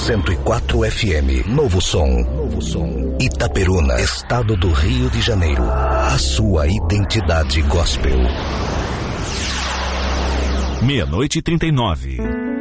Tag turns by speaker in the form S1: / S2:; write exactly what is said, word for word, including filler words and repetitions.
S1: cento e quatro F M. Novo som. Novo som. Itaperuna, estado do Rio de Janeiro. A sua identidade gospel.
S2: Meia-noite e trinta e nove.